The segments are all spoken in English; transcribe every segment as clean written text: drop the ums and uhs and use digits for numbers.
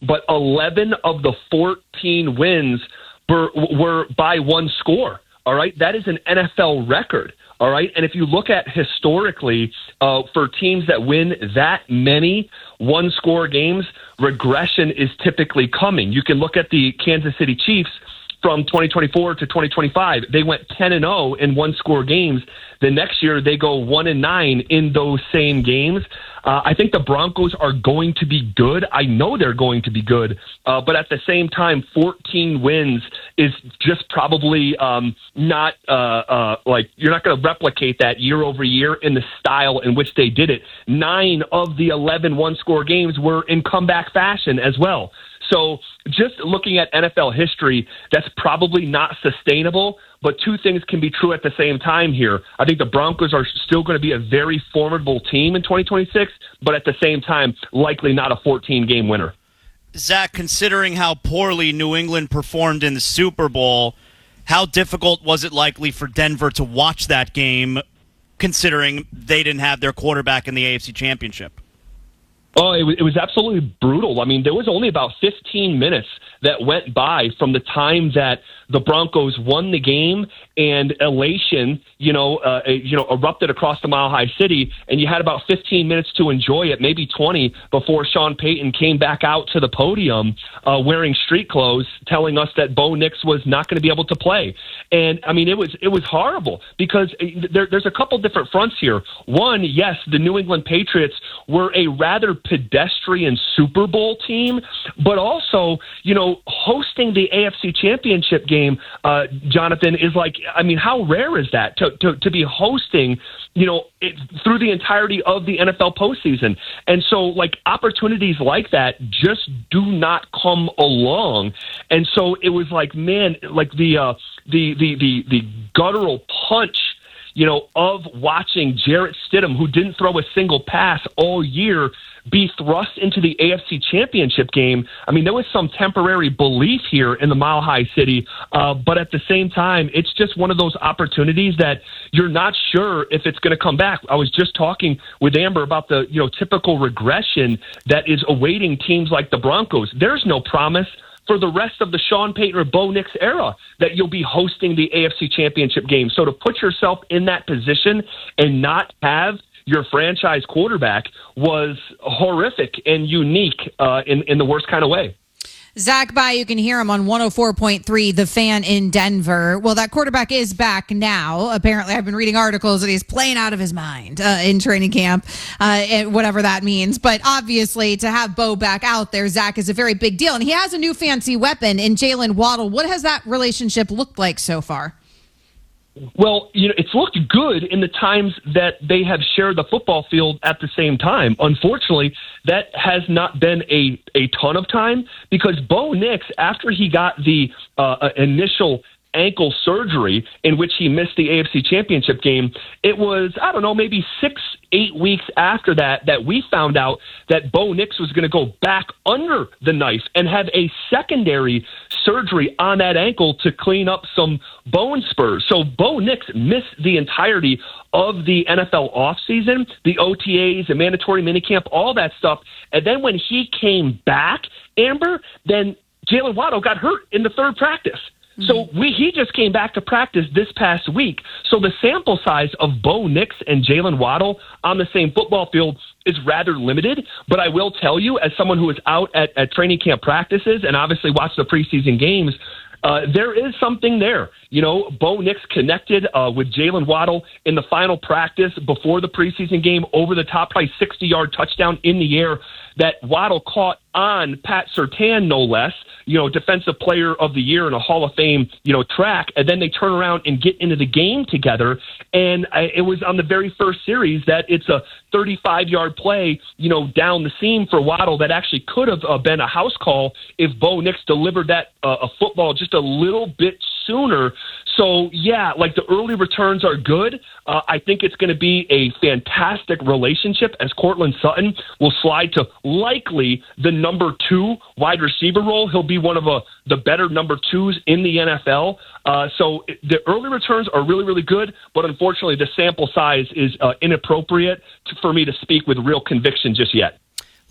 but 11 of the 14 wins were by one score. All right, that is an NFL record. All right, and if you look at historically for teams that win that many one-score games, regression is typically coming. You can look at the Kansas City Chiefs from 2024 to 2025. They went 10-0 in one-score games. The next year, they go 1-9 in those same games. I think the Broncos are going to be good. I know they're going to be good. But at the same time, 14 wins is just probably not like you're not going to replicate that year over year in the style in which they did it. 9 of the 11 one-score games were in comeback fashion as well. So just looking at NFL history, that's probably not sustainable, but two things can be true at the same time here. I think the Broncos are still going to be a very formidable team in 2026, but at the same time, likely not a 14-game winner. Zach, considering how poorly New England performed in the Super Bowl, how difficult was it likely for Denver to watch that game, considering they didn't have their quarterback in the AFC Championship? Oh, it was absolutely brutal. I mean, there was only about 15 minutes that went by from the time that the Broncos won the game and elation, erupted across the Mile High City, and you had about 15 minutes to enjoy it, maybe 20, before Sean Payton came back out to the podium wearing street clothes, telling us that Bo Nix was not going to be able to play. And I mean, it was horrible because there's a couple different fronts here. One, yes, the New England Patriots were a rather pedestrian Super Bowl team, but also, hosting the AFC Championship game, Jonathan, is like, I mean, how rare is that to be hosting, through the entirety of the NFL postseason? And so, like, opportunities like that just do not come along. And so it was like, man, like the guttural punch, of watching Jarrett Stidham, who didn't throw a single pass all year, be thrust into the AFC Championship game. I mean, there was some temporary belief here in the Mile High City, but at the same time, it's just one of those opportunities that you're not sure if it's going to come back. I was just talking with Amber about the typical regression that is awaiting teams like the Broncos. There's no promise for the rest of the Sean Payton or Bo Nix era that you'll be hosting the AFC Championship game. So to put yourself in that position and not have your franchise quarterback was horrific and unique in the worst kind of way. Zach Bye, you can hear him on 104.3, The Fan in Denver. Well, that quarterback is back now. Apparently, I've been reading articles that he's playing out of his mind in training camp, and whatever that means. But obviously, to have Bo back out there, Zach, is a very big deal. And he has a new fancy weapon in Jalen Waddle. What has that relationship looked like so far? Well, it's looked good in the times that they have shared the football field at the same time. Unfortunately, that has not been a ton of time because Bo Nix, after he got the initial ankle surgery in which he missed the AFC Championship game, it was, I don't know, maybe 6-8 weeks after that we found out that Bo Nix was going to go back under the knife and have a secondary surgery on that ankle to clean up some bone spurs. So Bo Nix missed the entirety of the NFL offseason, the OTAs, the mandatory minicamp, all that stuff. And then when he came back, Amber, then Jalen Waddle got hurt in the third practice. So he just came back to practice this past week. So the sample size of Bo Nix and Jalen Waddle on the same football field is rather limited. But I will tell you, as someone who is out at training camp practices and obviously watched the preseason games, there is something there. Bo Nix connected with Jalen Waddle in the final practice before the preseason game, over the top, probably 60-yard touchdown in the air that Waddle caught on Pat Surtain, no less, defensive player of the year in a Hall of Fame, track. And then they turn around and get into the game together. And it was on the very first series that it's a 35-yard play, down the seam for Waddle that actually could have been a house call if Bo Nix delivered that a football just a little bit sooner. So, yeah, like the early returns are good. I think it's going to be a fantastic relationship as Courtland Sutton will slide to likely the number 2 wide receiver role. He'll be one of the better number 2s in the NFL. So the early returns are really, really good, but unfortunately the sample size is inappropriate for me to speak with real conviction just yet.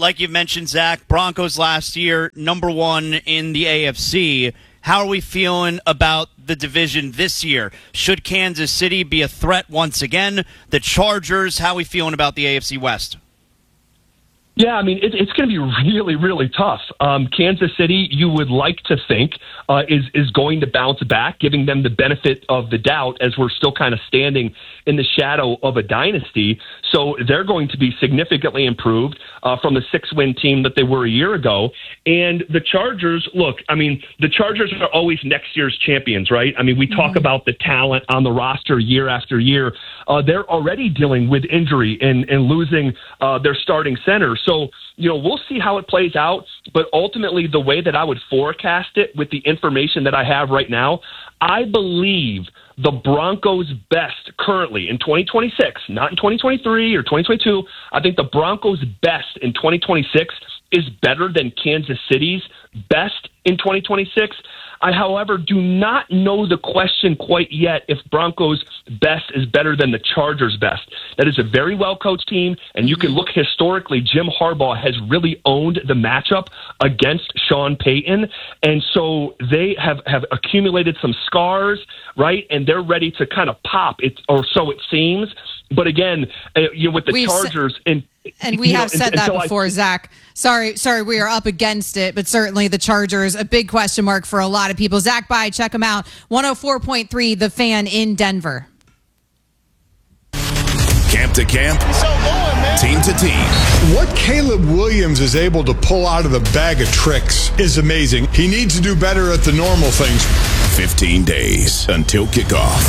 like you mentioned, Zach, Broncos last year, number 1 in the AFC. How are we feeling about the division this year? Should Kansas City be a threat once again? The Chargers, how are we feeling about the AFC West? Yeah, I mean, it's going to be really, really tough. Kansas City, you would like to think, is going to bounce back, giving them the benefit of the doubt as we're still kind of standing in the shadow of a dynasty. So they're going to be significantly improved from the 6-win team that they were a year ago. And the Chargers, look, I mean, the Chargers are always next year's champions, right? I mean, we talk about the talent on the roster year after year. They're already dealing with injury and losing their starting center. So, we'll see how it plays out. But ultimately, the way that I would forecast it with the information that I have right now, I believe the Broncos' best currently in 2026, not in 2023 or 2022, I think the Broncos' best in 2026 is better than Kansas City's best in 2026. I, however, do not know the question quite yet if Broncos' best is better than the Chargers' best. That is a very well-coached team, and you can look historically, Jim Harbaugh has really owned the matchup against Sean Payton, and so they have accumulated some scars, right, and they're ready to kind of pop, or so it seems. But again, with the Chargers... And we have said that before, Zach. Sorry, we are up against it, but certainly the Chargers, a big question mark for a lot of people. Zach Bye, check him out. 104.3, The Fan in Denver. Camp to camp, team to team. What Caleb Williams is able to pull out of the bag of tricks is amazing. He needs to do better at the normal things. 15 days until kickoff.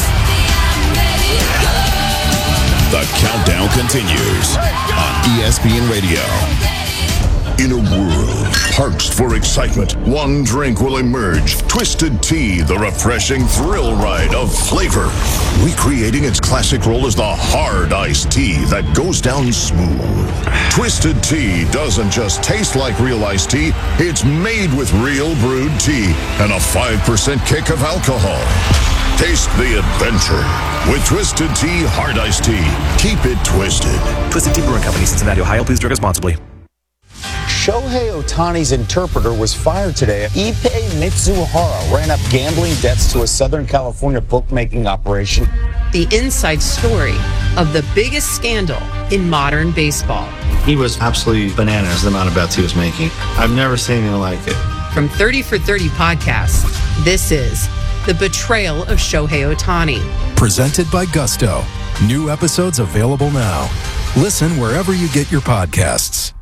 The countdown continues on ESPN Radio. In a world parched for excitement, one drink will emerge. Twisted Tea, the refreshing thrill ride of flavor. Recreating its classic role as the hard iced tea that goes down smooth. Twisted Tea doesn't just taste like real iced tea, it's made with real brewed tea and a 5% kick of alcohol. Taste the adventure with Twisted Tea Hard Iced Tea. Keep it twisted. Twisted Tea Brewing Company, Cincinnati, Ohio. Please drink responsibly. Shohei Ohtani's interpreter was fired today. Ippei Mitsuhara ran up gambling debts to a Southern California bookmaking operation. The inside story of the biggest scandal in modern baseball. He was absolutely bananas, the amount of bets he was making. I've never seen anything like it. From 30 for 30 podcasts, this is The Betrayal of Shohei Ohtani. Presented by Gusto. New episodes available now. Listen wherever you get your podcasts.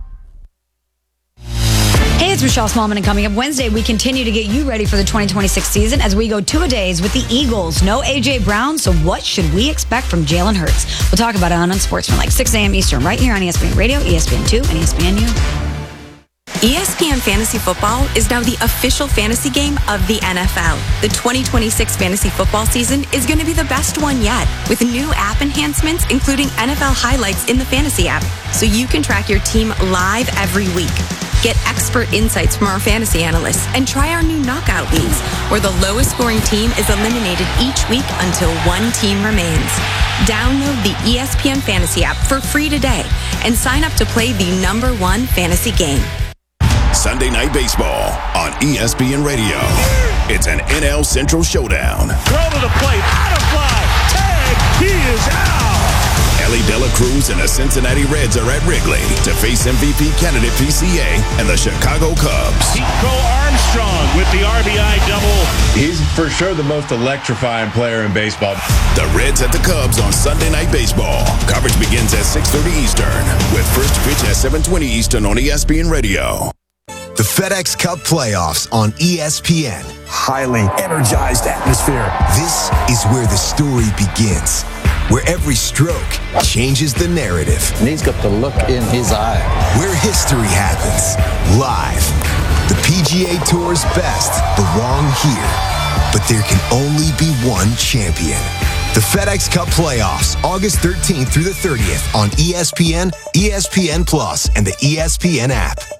Hey, it's Michelle Smallman, and coming up Wednesday, we continue to get you ready for the 2026 season as we go 2-a-days with the Eagles. No A.J. Brown, so what should we expect from Jalen Hurts? We'll talk about it on Unsportsmanlike, 6 a.m. Eastern, right here on ESPN Radio, ESPN2, and ESPNU. ESPN Fantasy Football is now the official fantasy game of the NFL. The 2026 fantasy football season is going to be the best one yet, with new app enhancements, including NFL highlights in the fantasy app, so you can track your team live every week. Get expert insights from our fantasy analysts and try our new knockout leagues, where the lowest scoring team is eliminated each week until one team remains. Download the ESPN Fantasy app for free today and sign up to play the #1 fantasy game. Sunday Night Baseball on ESPN Radio. It's an NL Central showdown. Throw to the plate, out of fly, tag, he is out. Ellie De La Cruz and the Cincinnati Reds are at Wrigley to face MVP candidate PCA and the Chicago Cubs. Nico Armstrong with the RBI double. He's for sure the most electrifying player in baseball. The Reds at the Cubs on Sunday Night Baseball. Coverage begins at 6:30 Eastern with first pitch at 7:20 Eastern on ESPN Radio. The FedEx Cup playoffs on ESPN. Highly energized atmosphere. This is where the story begins, where every stroke changes the narrative. And he's got the look in his eye. Where history happens, live. The PGA Tour's best belong here, but there can only be one champion. The FedEx Cup playoffs, August 13th through the 30th on ESPN, ESPN Plus, and the ESPN app.